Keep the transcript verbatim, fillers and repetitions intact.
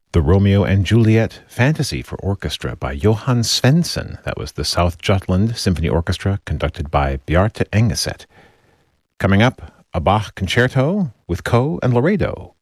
The Romeo and Juliet Fantasy for Orchestra by Johan Svensson. That was the South Jutland Symphony Orchestra, conducted by Bjarte Engeset. Coming up, a Bach concerto with Coe and Laredo,